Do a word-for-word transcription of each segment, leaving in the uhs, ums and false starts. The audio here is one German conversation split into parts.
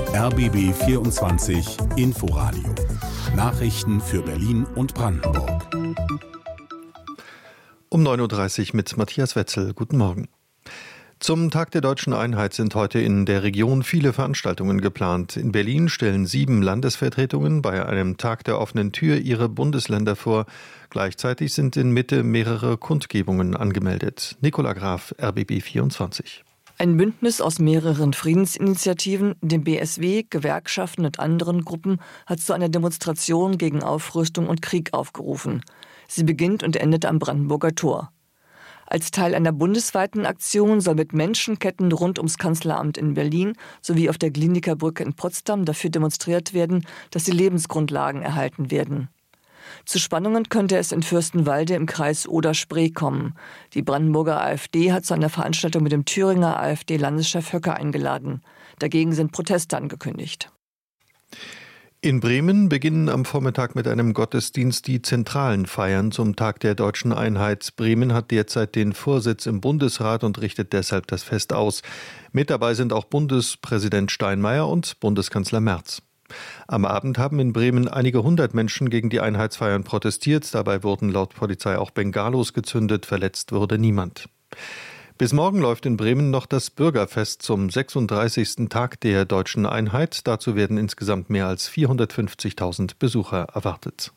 R B B vierundzwanzig Inforadio. Nachrichten für Berlin und Brandenburg. Um neun Uhr dreißig mit Matthias Wetzel. Guten Morgen. Zum Tag der Deutschen Einheit sind heute in der Region viele Veranstaltungen geplant. In Berlin stellen sieben Landesvertretungen bei einem Tag der offenen Tür ihre Bundesländer vor. Gleichzeitig sind in Mitte mehrere Kundgebungen angemeldet. Nicola Graf, R B B vierundzwanzig. Ein Bündnis aus mehreren Friedensinitiativen, dem B S W, Gewerkschaften und anderen Gruppen hat zu einer Demonstration gegen Aufrüstung und Krieg aufgerufen. Sie beginnt und endet am Brandenburger Tor. Als Teil einer bundesweiten Aktion soll mit Menschenketten rund ums Kanzleramt in Berlin sowie auf der Glienicke Brücke in Potsdam dafür demonstriert werden, dass die Lebensgrundlagen erhalten werden. Zu Spannungen könnte es in Fürstenwalde im Kreis Oder-Spree kommen. Die Brandenburger AfD hat zu einer Veranstaltung mit dem Thüringer AfD-Landeschef Höcke eingeladen. Dagegen sind Proteste angekündigt. In Bremen beginnen am Vormittag mit einem Gottesdienst die zentralen Feiern zum Tag der Deutschen Einheit. Bremen hat derzeit den Vorsitz im Bundesrat und richtet deshalb das Fest aus. Mit dabei sind auch Bundespräsident Steinmeier und Bundeskanzler Merz. Am Abend haben in Bremen einige hundert Menschen gegen die Einheitsfeiern protestiert. Dabei wurden laut Polizei auch Bengalos gezündet. Verletzt wurde niemand. Bis morgen läuft in Bremen noch das Bürgerfest zum sechsunddreißigsten Tag der Deutschen Einheit. Dazu werden insgesamt mehr als vierhundertfünfzigtausend Besucher erwartet.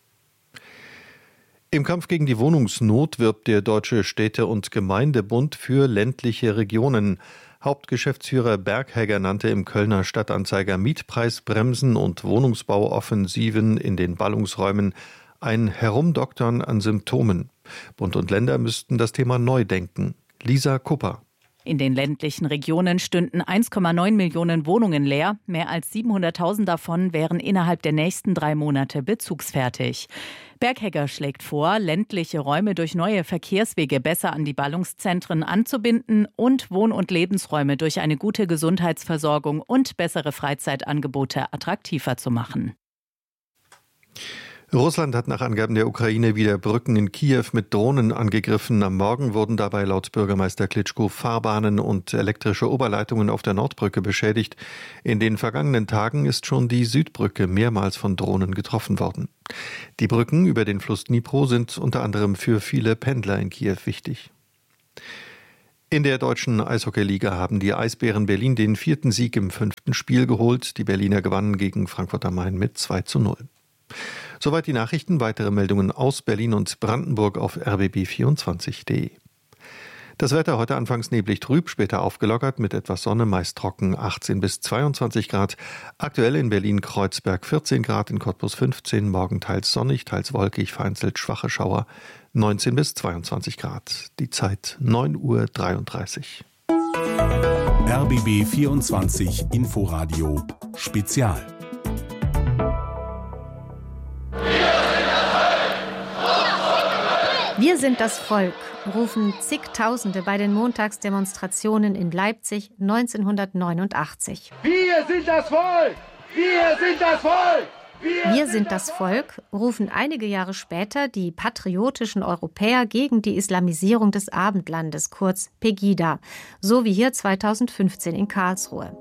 Im Kampf gegen die Wohnungsnot wirbt der Deutsche Städte- und Gemeindebund für ländliche Regionen. Hauptgeschäftsführer Berghegger nannte im Kölner Stadtanzeiger Mietpreisbremsen und Wohnungsbauoffensiven in den Ballungsräumen ein Herumdoktern an Symptomen. Bund und Länder müssten das Thema neu denken. Lisa Kupper. In den ländlichen Regionen stünden eins Komma neun Millionen Wohnungen leer. Mehr als siebenhunderttausend davon wären innerhalb der nächsten drei Monate bezugsfertig. Berghegger schlägt vor, ländliche Räume durch neue Verkehrswege besser an die Ballungszentren anzubinden und Wohn- und Lebensräume durch eine gute Gesundheitsversorgung und bessere Freizeitangebote attraktiver zu machen. Russland hat nach Angaben der Ukraine wieder Brücken in Kiew mit Drohnen angegriffen. Am Morgen wurden dabei laut Bürgermeister Klitschko Fahrbahnen und elektrische Oberleitungen auf der Nordbrücke beschädigt. In den vergangenen Tagen ist schon die Südbrücke mehrmals von Drohnen getroffen worden. Die Brücken über den Fluss Dnipro sind unter anderem für viele Pendler in Kiew wichtig. In der deutschen Eishockeyliga haben die Eisbären Berlin den vierten Sieg im fünften Spiel geholt. Die Berliner gewannen gegen Frankfurt am Main mit zwei zu null. Soweit die Nachrichten. Weitere Meldungen aus Berlin und Brandenburg auf r b b vierundzwanzig punkt d e. Das Wetter heute anfangs neblig trüb, später aufgelockert mit etwas Sonne, meist trocken, achtzehn bis zweiundzwanzig Grad. Aktuell in Berlin-Kreuzberg vierzehn Grad, in Cottbus fünfzehn, morgen teils sonnig, teils wolkig, vereinzelt schwache Schauer, neunzehn bis zweiundzwanzig Grad. Die Zeit neun Uhr dreiunddreißig. R B B vierundzwanzig Inforadio Spezial. Wir sind das Volk, rufen zigtausende bei den Montagsdemonstrationen in Leipzig neunzehnhundertneunundachtzig. Wir sind das Volk! Wir sind das Volk! Wir, Wir sind das Volk, rufen einige Jahre später die patriotischen Europäer gegen die Islamisierung des Abendlandes, kurz Pegida, so wie hier zweitausendfünfzehn in Karlsruhe.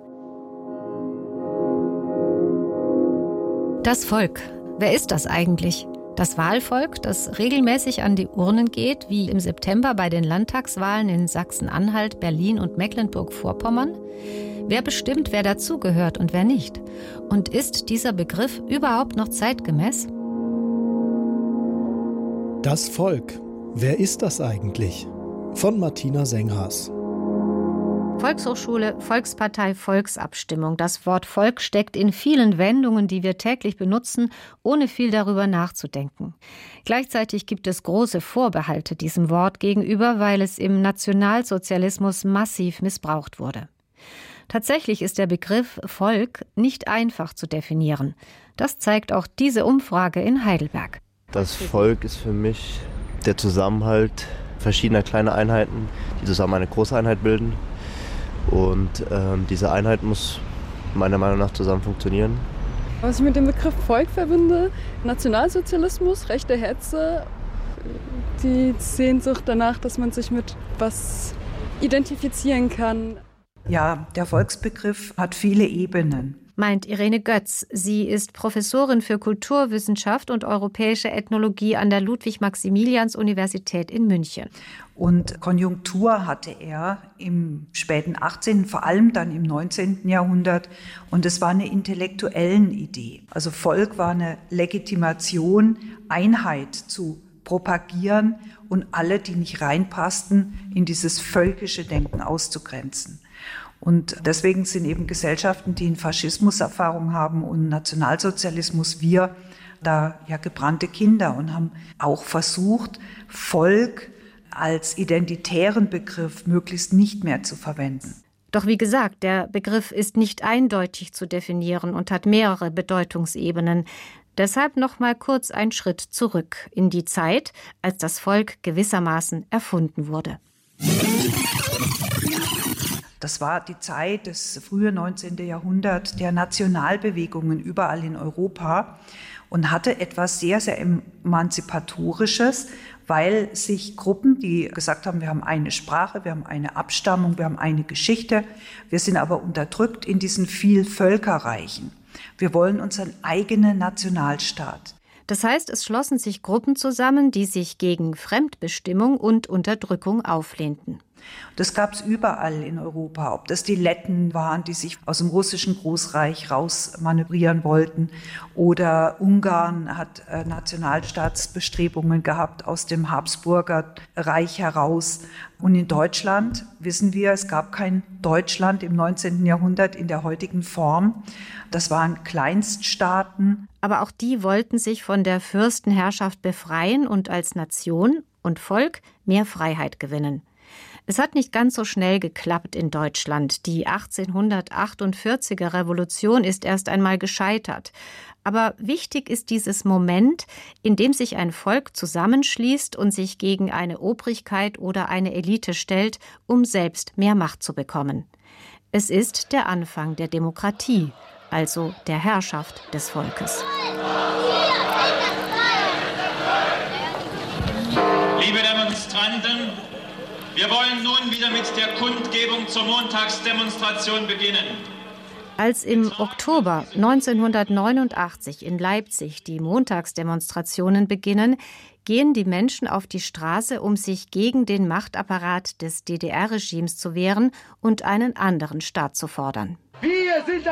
Das Volk, wer ist das eigentlich? Das Wahlvolk, das regelmäßig an die Urnen geht, wie im September bei den Landtagswahlen in Sachsen-Anhalt, Berlin und Mecklenburg-Vorpommern? Wer bestimmt, wer dazugehört und wer nicht? Und ist dieser Begriff überhaupt noch zeitgemäß? Das Volk. Wer ist das eigentlich? Von Martina Senghaas. Volkshochschule, Volkspartei, Volksabstimmung. Das Wort Volk steckt in vielen Wendungen, die wir täglich benutzen, ohne viel darüber nachzudenken. Gleichzeitig gibt es große Vorbehalte diesem Wort gegenüber, weil es im Nationalsozialismus massiv missbraucht wurde. Tatsächlich ist der Begriff Volk nicht einfach zu definieren. Das zeigt auch diese Umfrage in Heidelberg. Das Volk ist für mich der Zusammenhalt verschiedener kleiner Einheiten, die zusammen eine große Einheit bilden. Und ähm, diese Einheit muss meiner Meinung nach zusammen funktionieren. Was ich mit dem Begriff Volk verbinde, Nationalsozialismus, rechte Hetze, die Sehnsucht danach, dass man sich mit was identifizieren kann. Ja, der Volksbegriff hat viele Ebenen. Meint Irene Götz. Sie ist Professorin für Kulturwissenschaft und europäische Ethnologie an der Ludwig-Maximilians-Universität in München. Und Konjunktur hatte er im späten achtzehnten, vor allem dann im neunzehnten Jahrhundert. Und es war eine intellektuellen Idee. Also Volk war eine Legitimation, Einheit zu propagieren und alle, die nicht reinpassten, in dieses völkische Denken auszugrenzen. Und deswegen sind eben Gesellschaften, die eine Faschismuserfahrung haben und Nationalsozialismus, wir da ja gebrannte Kinder und haben auch versucht, Volk als identitären Begriff möglichst nicht mehr zu verwenden. Doch wie gesagt, der Begriff ist nicht eindeutig zu definieren und hat mehrere Bedeutungsebenen. Deshalb noch mal kurz ein Schritt zurück in die Zeit, als das Volk gewissermaßen erfunden wurde. Das war die Zeit des frühen neunzehnten Jahrhunderts der Nationalbewegungen überall in Europa und hatte etwas sehr, sehr Emanzipatorisches, weil sich Gruppen, die gesagt haben, wir haben eine Sprache, wir haben eine Abstammung, wir haben eine Geschichte, wir sind aber unterdrückt in diesen Vielvölkerreichen. Wir wollen unseren eigenen Nationalstaat. Das heißt, es schlossen sich Gruppen zusammen, die sich gegen Fremdbestimmung und Unterdrückung auflehnten. Das gab es überall in Europa, ob das die Letten waren, die sich aus dem russischen Großreich rausmanövrieren wollten, oder Ungarn hat äh, Nationalstaatsbestrebungen gehabt aus dem Habsburger Reich heraus. Und in Deutschland wissen wir, es gab kein Deutschland im neunzehnten Jahrhundert in der heutigen Form. Das waren Kleinststaaten. Aber auch die wollten sich von der Fürstenherrschaft befreien und als Nation und Volk mehr Freiheit gewinnen. Es hat nicht ganz so schnell geklappt in Deutschland. Die achtzehnhundertachtundvierziger Revolution ist erst einmal gescheitert. Aber wichtig ist dieses Moment, in dem sich ein Volk zusammenschließt und sich gegen eine Obrigkeit oder eine Elite stellt, um selbst mehr Macht zu bekommen. Es ist der Anfang der Demokratie, also der Herrschaft des Volkes. Liebe Demonstranten, wir wollen nun wieder mit der Kundgebung zur Montagsdemonstration beginnen. Als im Oktober neunzehnhundertneunundachtzig in Leipzig die Montagsdemonstrationen beginnen, gehen die Menschen auf die Straße, um sich gegen den Machtapparat des D D R-Regimes zu wehren und einen anderen Staat zu fordern. Wir sind